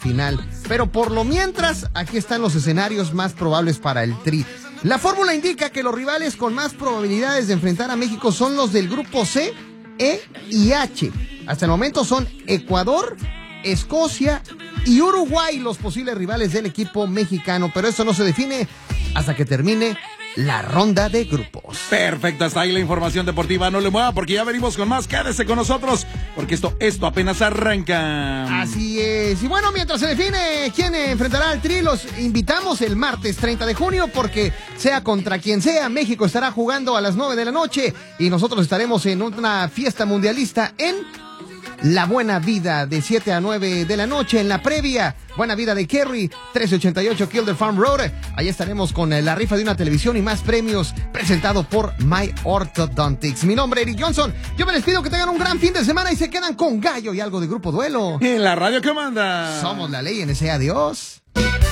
final. Pero por lo mientras, aquí están los escenarios más probables para el Tri. La fórmula indica que los rivales con más probabilidades de enfrentar a México son los del grupo C, E y H. Hasta el momento son Ecuador, Escocia y Uruguay los posibles rivales del equipo mexicano, pero eso no se define hasta que termine la ronda de grupos. Perfecto, hasta ahí la información deportiva. No le mueva porque ya venimos con más. Quédese con nosotros porque esto apenas arranca. Así es. Y bueno, mientras se define quién enfrentará al Tri, los invitamos el martes 30 de junio porque sea contra quien sea, México estará jugando a las 9 de la noche y nosotros estaremos en una fiesta mundialista en La Buena Vida de 7 a 9 de la noche en la previa. Buena Vida de Kerry, 1388 Kilder Farm Road. Ahí estaremos con la rifa de una televisión y más premios presentado por My Orthodontics. Mi nombre es Eric Johnson. Yo me les pido que tengan un gran fin de semana y se quedan con Gallo y algo de Grupo Duelo. En la radio que manda. Somos la ley NSA. Adiós.